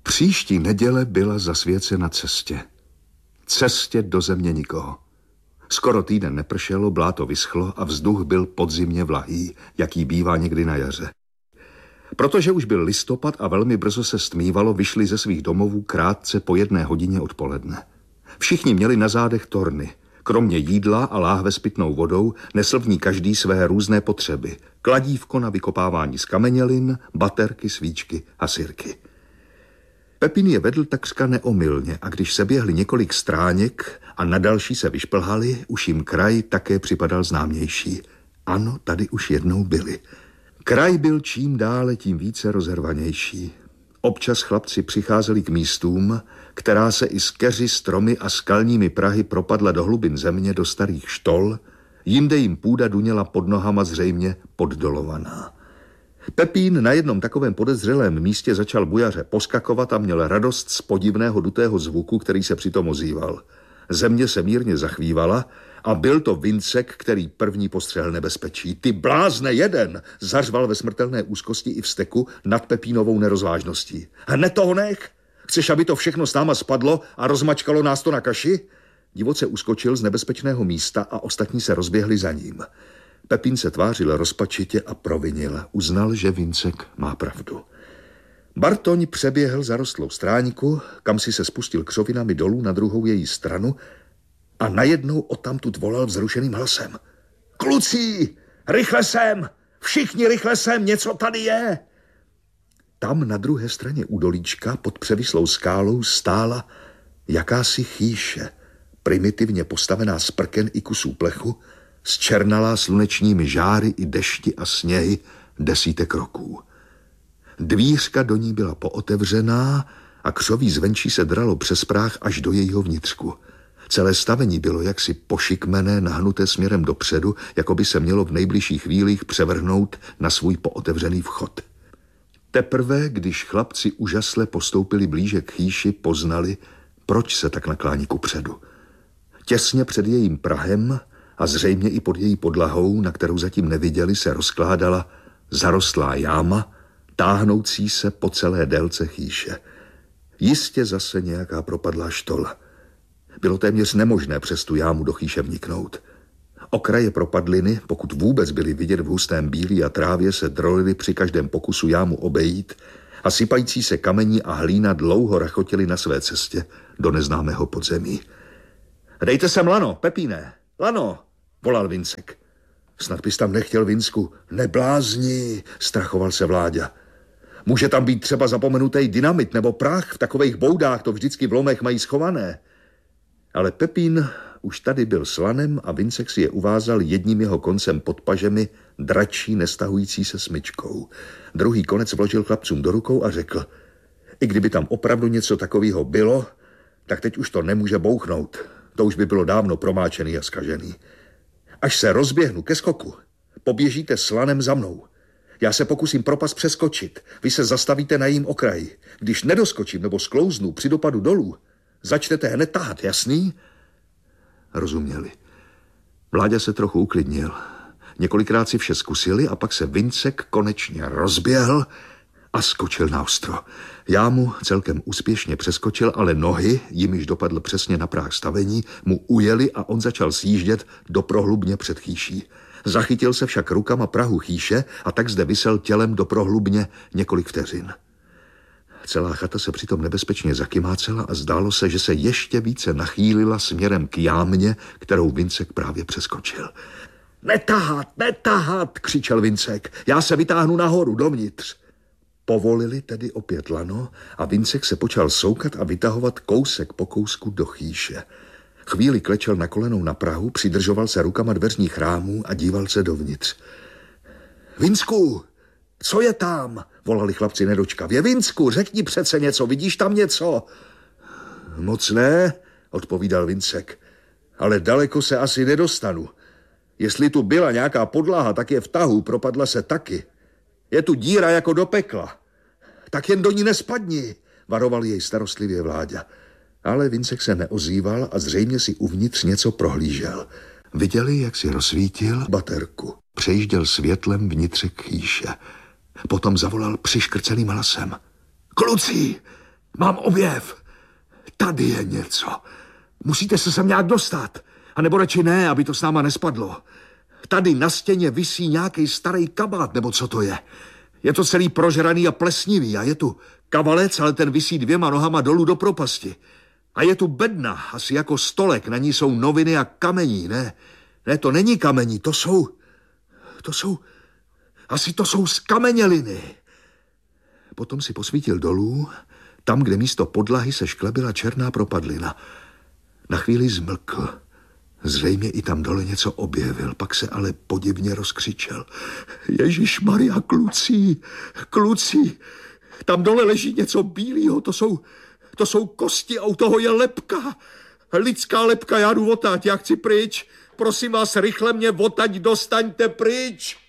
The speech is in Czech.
Příští neděle byla zasvěcena cestě. Cestě do země nikoho. Skoro týden nepršelo, bláto vyschlo a vzduch byl podzimně vlahý, jaký bývá někdy na jaře. Protože už byl listopad a velmi brzo se stmívalo, vyšli ze svých domovů krátce po 1:00 odpoledne. Všichni měli na zádech torny. Kromě jídla a láhve s pitnou vodou nesl v ní každý své různé potřeby. Kladívko na vykopávání z kamenělin, baterky, svíčky a sirky. Pepín je vedl takřka neomylně a když se běhli několik stráněk a na další se vyšplhali, už jim kraj také připadal známější. Ano, tady už jednou byli. Kraj byl čím dále tím více rozervanější. Občas chlapci přicházeli k místům, která se i s keři, stromy a skalními prahy propadla do hlubin země, do starých štol, jinde jim půda duněla pod nohama zřejmě poddolovaná. Pepín na jednom takovém podezřelém místě začal bujaře poskakovat a měl radost z podivného dutého zvuku, který se přitom ozýval. Země se mírně zachvívala a byl to Vincek, který první postřehl nebezpečí. Ty blázne jeden, zařval ve smrtelné úzkosti i vzteku nad Pepínovou nerozvážností. Hned toho nech! Chceš, aby to všechno s náma spadlo a rozmačkalo nás to na kaši? Divoce uskočil z nebezpečného místa a ostatní se rozběhli za ním. Pepín se tvářil rozpačitě a provinil. Uznal, že Vincek má pravdu. Bartoň přeběhl zarostlou stráňku, kam si se spustil křovinami dolů na druhou její stranu a najednou odtamtud volal vzrušeným hlasem. Kluci, rychle sem! Všichni rychle sem, něco tady je! Tam na druhé straně údolíčka pod převislou skálou stála jakási chýše, primitivně postavená z prken i kusů plechu, zčernalá slunečními žáry i dešti a sněhy desítek roků. Dvířka do ní byla pootevřená a křoví zvenčí se dralo přes práh až do jejího vnitřku. Celé stavení bylo jaksi pošikmené, nahnuté směrem dopředu, jako by se mělo v nejbližších chvílích převrhnout na svůj pootevřený vchod. Teprve, když chlapci úžasle postoupili blíže k chýši, poznali, proč se tak naklání kupředu. Těsně před jejím prahem a zřejmě i pod její podlahou, na kterou zatím neviděli, se rozkládala zarostlá jáma, táhnoucí se po celé délce chýše. Jistě zase nějaká propadlá štola. Bylo téměř nemožné přes tu jámu do chýše vniknout. Okraje propadliny, pokud vůbec byly vidět v hustém bílí a trávě, se drolily při každém pokusu jámu obejít a sypající se kamení a hlína dlouho rachotili na své cestě do neznámého podzemí. Dejte sem lano, Pepíne, lano, volal Vincek. Snad bys tam nechtěl, Vinsku. Neblázni, strachoval se Vláďa. Může tam být třeba zapomenutý dynamit nebo prach, v takových boudách to vždycky v lomech mají schované. Ale Pepín už tady byl s lanem a Vincek si je uvázal jedním jeho koncem pod pažemi dračí nestahující se smyčkou. Druhý konec vložil chlapcům do rukou a řekl, i kdyby tam opravdu něco takového bylo, tak teď už to nemůže bouchnout. To už by bylo dávno promáčený a zkažený. Až se rozběhnu ke skoku, poběžíte s lanem za mnou. Já se pokusím propast přeskočit. Vy se zastavíte na jejím okraji. Když nedoskočím nebo sklouznu při dopadu dolů, začnete hned tahat, jasný? Rozuměli. Vláďa se trochu uklidnil. Několikrát si vše zkusili a pak se Vincek konečně rozběhl a skočil na ostro. Jámu celkem úspěšně přeskočil, ale nohy, jimiž dopadl přesně na práh stavení, mu ujeli a on začal sjíždět do prohlubně před chýší. Zachytil se však rukama prahu chýše a tak zde visel tělem do prohlubně několik vteřin. Celá chata se přitom nebezpečně zakymácela a zdálo se, že se ještě více nachýlila směrem k jámě, kterou Vincek právě přeskočil. Netahat, křičel Vincek. Já se vytáhnu nahoru, dovnitř. Povolili tedy opět lano a Vincek se počal soukat a vytahovat kousek po kousku do chýše. Chvíli klečel na kolenou na prahu, přidržoval se rukama dveřních rámů a díval se dovnitř. Vinsku, co je tam? Volali chlapci nedočkavě. Vinsku, řekni přece něco, vidíš tam něco? Moc ne, odpovídal Vincek, ale daleko se asi nedostanu. Jestli tu byla nějaká podlaha, tak je v tahu, propadla se taky. Je tu díra jako do pekla. Tak jen do ní nespadni, varoval jej starostlivě Vláďa. Ale Vincek se neozýval a zřejmě si uvnitř něco prohlížel. Viděli, jak si rozsvítil baterku. Přejížděl světlem vnitřek chýše. Potom zavolal přiškrceným hlasem. Kluci, Mám objev. Tady je něco. Musíte se sem nějak dostat. A nebo radši ne, aby to s náma nespadlo. Tady na stěně visí nějaký starý kabát, nebo co to je. Je to celý prožraný a plesnivý a je tu kavalec, ale ten visí 2 nohama dolů do propasti. A je tu bedna, asi jako stolek, na ní jsou noviny a kamení, ne? Ne, to není kamení, to jsou skameněliny. Potom si posvítil dolů, tam, kde místo podlahy se šklebila černá propadlina. Na chvíli zmlkl. Zřejmě i tam dole něco objevil, pak se ale podivně rozkřičel. Ježišmarja, kluci, tam dole leží něco bílého, to jsou kosti a u toho je lebka. Lidská lebka, já jdu odtáť, já chci pryč. Prosím vás, rychle mě odtaď dostaňte pryč.